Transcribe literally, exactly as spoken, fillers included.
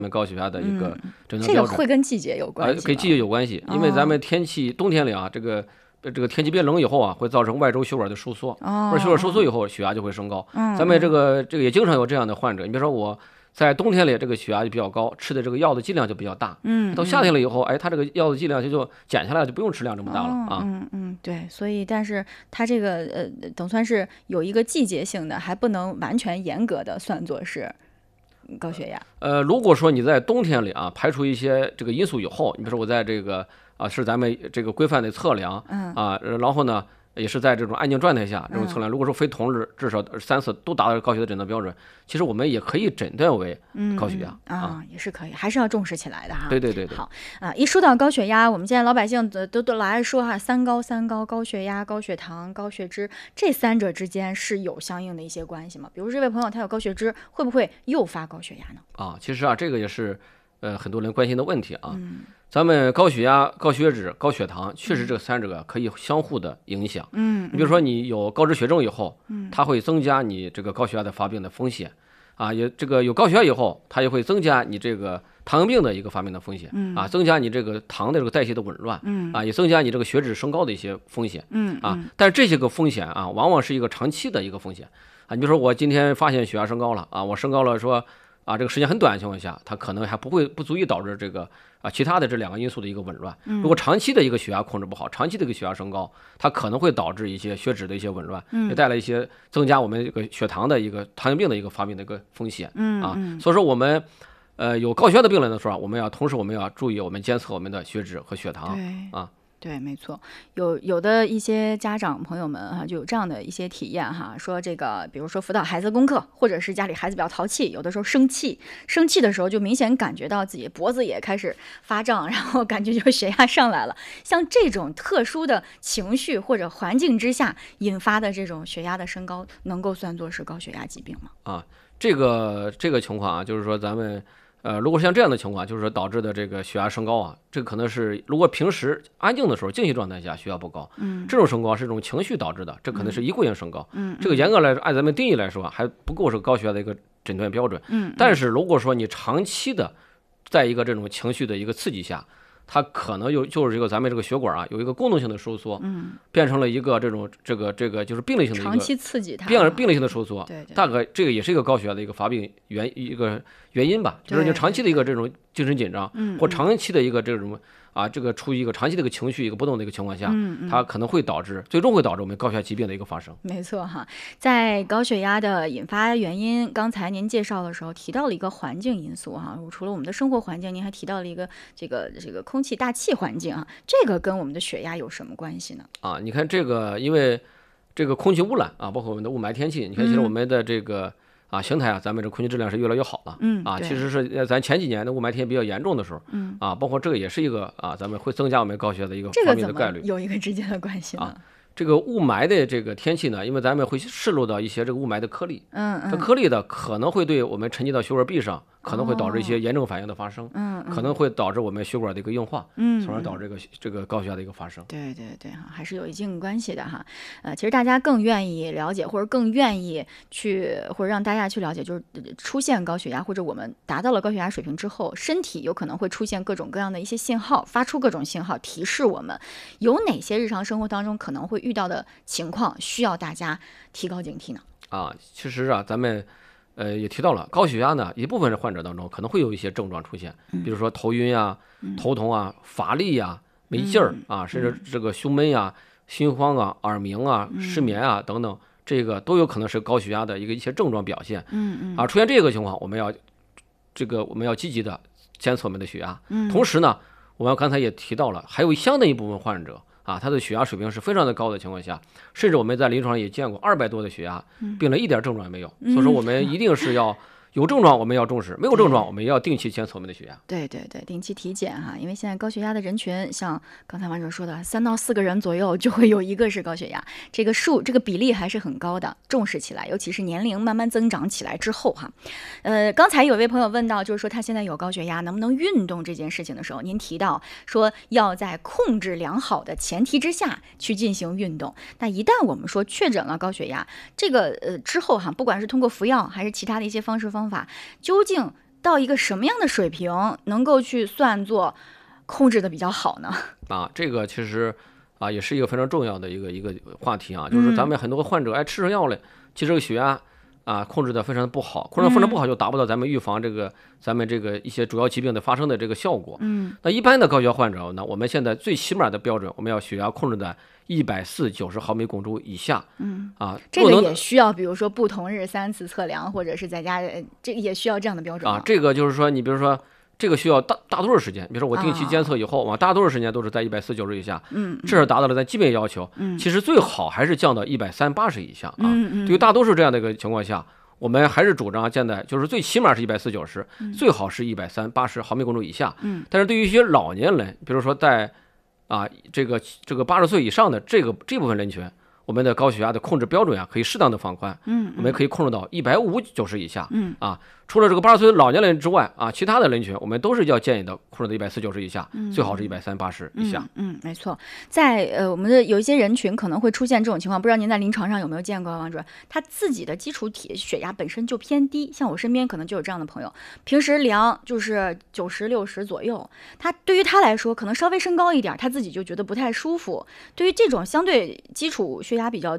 们高血压的一个诊断标准。 嗯、这个会跟季节有关系、呃， 跟季节有关系，因为咱们天气、哦、冬天里啊，这个这个天气变冷以后啊，会造成外周血管的收缩， 哦、 或者血管收缩以后，血压就会升高。 嗯、 咱们这个这个也经常有这样的患者，你比如说我在冬天里这个血压就比较高，吃的这个药的剂量就比较大， 嗯， 到夏天了以后，哎，他这个药的剂量就就减下来，就不用吃量这么大了、 哦、 啊。 嗯嗯，对，所以但是它这个呃，总算是有一个季节性的，还不能完全严格的算作是高血压。 呃，如果说你在冬天里啊，排除一些这个因素以后，你比如说我在这个啊是咱们这个规范的测量， 嗯啊，然后呢也是在这种安静状态下这种测量，如果说非同日至少三次都达到高血压诊断标准，其实我们也可以诊断为高血压、 嗯、啊, 啊，也是可以，还是要重视起来的哈。 对对对对。 好啊，一说到高血压，我们现在老百姓都都都老爱说哈，三高三高，高血压、高血糖、高血脂，这三者之间是有相应的一些关系吗？比如这位朋友他有高血脂，会不会诱发高血压呢？ 啊，其实啊，这个也是呃很多人关心的问题啊。 嗯， 咱们高血压、高血脂、高血糖，确实这三者可以相互的影响。 嗯， 你比如说你有高脂血症以后， 嗯， 它会增加你这个高血压的发病的风险，啊，也这个有高血压以后，它也会增加你这个糖尿病的一个发病的风险， 嗯， 啊，增加你这个糖的这个代谢的紊乱， 嗯， 啊，也增加你这个血脂升高的一些风险， 嗯， 啊，但是这些个风险啊，往往是一个长期的一个风险，啊，你比如说我今天发现血压升高了，啊，我升高了说。啊，这个时间很短的情况下，它可能还不会不足以导致这个啊其他的这两个因素的一个紊乱。如果长期的一个血压控制不好，长期的一个血压升高，它可能会导致一些血脂的一些紊乱，也带来一些增加我们这个血糖的一个糖尿病的一个发病的一个风险。啊，所以说我们呃有高血压的病人的时候，我们要同时我们要注意我们监测我们的血脂和血糖啊。 对，没错，有有的一些家长朋友们哈、啊，就有这样的一些体验哈，说这个，比如说辅导孩子功课，或者是家里孩子比较淘气，有的时候生气，生气的时候就明显感觉到自己脖子也开始发胀，然后感觉就血压上来了。像这种特殊的情绪或者环境之下引发的这种血压的升高，能够算作是高血压疾病吗？ 啊，这个这个情况啊，就是说咱们。呃，如果像这样的情况，就是说导致的这个血压升高啊，这个可能是如果平时安静的时候、静息状态下血压不高， 嗯， 这种升高是一种情绪导致的，这可能是一过性升高， 嗯， 这个严格来说，按咱们定义来说还不够是高血压的一个诊断标准， 嗯， 但是如果说你长期的在一个这种情绪的一个刺激下，它可能有就是一个咱们这个血管啊有一个功能性的收缩， 嗯， 变成了一个这种这个这个就是病理性的一个长期刺激它， 病病理性的收缩， 对对， 大概这个也是一个高血压的一个发病原一个原因吧，就是你长期的一个这种精神紧张， 嗯， 或长期的一个这种啊这个处于一个长期的一个情绪一个波动的一个情况下， 嗯嗯， 它可能会导致最终会导致我们高血压疾病的一个发生。 没错哈，在高血压的引发原因，刚才您介绍的时候提到了一个环境因素哈，除了我们的生活环境，您还提到了一个这个这个空气大气环境啊，这个跟我们的血压有什么关系呢？ 啊，你看这个，因为这个空气污染啊，包括我们的雾霾天气，你看其实我们的这个。嗯啊，邢台啊，咱们这空气质量是越来越好了。 嗯， 啊，其实是咱前几年的雾霾天气比较严重的时候， 嗯， 啊，包括这个也是一个啊，咱们会增加我们高血压的一个发病的概率。 有一个直接的关系啊。这个雾霾的这个天气呢，因为咱们会摄入到一些这个雾霾的颗粒， 嗯嗯， 这颗粒的可能会对我们沉积到血管壁上，可能会导致一些炎症反应的发生， 嗯、哦， 可能会导致我们血管的一个硬化， 嗯， 从而导致这个这个高血压的一个发生。 对对对哈，还是有一定关系的哈。呃，其实大家更愿意了解，或者更愿意去，或者让大家去了解，就是出现高血压，或者我们达到了高血压水平之后，身体有可能会出现各种各样的一些信号，发出各种信号提示我们有哪些日常生活当中可能会遇到的情况，需要大家提高警惕呢？ 啊，其实啊，咱们。呃，也提到了高血压呢，一部分的患者当中可能会有一些症状出现，比如说头晕啊、 嗯、 头痛啊、乏力啊、没劲儿啊， 嗯、 甚至这个胸闷呀、心慌啊、耳鸣啊、 嗯、 失眠啊等等，这个都有可能是高血压的一个一些症状表现。 嗯嗯。 啊，出现这个情况，我们要这个我们要积极的监测我们的血压。 嗯。 同时呢，我们刚才也提到了，还有相当一部分患者。啊，他的血压水平是非常的高的情况下，甚至我们在临床上也见过二百多的血压，病人一点症状也没有。 嗯、 所以说，我们一定是要有症状，我们要重视；没有症状，我们要定期监测我们的血压。 对对对，定期体检哈，因为现在高血压的人群，像刚才王者说的，三到四个人左右就会有一个是高血压，这个数这个比例还是很高的，重视起来，尤其是年龄慢慢增长起来之后哈。呃，刚才有位朋友问到，就是说他现在有高血压，能不能运动这件事情的时候，您提到说要在控制良好的前提之下去进行运动。那一旦我们说确诊了高血压，这个呃之后哈，不管是通过服药还是其他的一些方式方法，究竟到一个什么样的水平能够去算作控制的比较好呢？ 啊，这个其实啊也是一个非常重要的一个一个话题啊，就是咱们很多患者哎吃上药了，其实这个血压啊控制的非常不好，控制得非常不好就达不到咱们预防这个咱们这个一些主要疾病的发生的这个效果。 嗯， 那一般的高血压患者呢，我们现在最起码的标准，我们要血压控制在一百四九十毫米汞柱以下。 嗯啊， 这个也需要，比如说不同日三次测量，或者是在家，呃这个也需要这样的标准啊。这个就是说，你比如说。这个需要大大多数时间，比如说我定期监测以后，啊，大多数时间都是在一百四九十以下， 嗯， 这是达到了咱基本要求。 嗯， 其实最好还是降到一百三八十以下啊。 嗯嗯， 对于大多数这样的一个情况下，我们还是主张现在就是最起码是一百四九十，最好是一百三八十毫米汞柱以下。 嗯， 但是对于一些老年人，比如说在啊这个这个八十岁以上的这个这部分人群，我们的高血压的控制标准啊，可以适当的放宽。 嗯， 我们可以控制到一百五九十以下。 嗯啊，除了这个八十岁的老年人之外啊，其他的人群我们都是要建议的控制到一百四九十以下， 嗯、 最好是一百三八十以下。 嗯，嗯没错，在呃我们的有一些人群可能会出现这种情况，不知道您在临床上有没有见过，王主任？他自己的基础体血压本身就偏低，像我身边可能就有这样的朋友，平时量就是九十六十左右，他对于他来说可能稍微升高一点，他自己就觉得不太舒服。对于这种相对基础血压比较